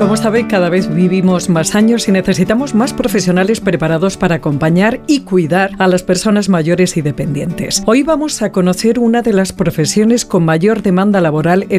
Como saben, cada vez vivimos más años y necesitamos más profesionales preparados para acompañar y cuidar a las personas mayores y dependientes. Hoy vamos a conocer una de las profesiones con mayor demanda laboral en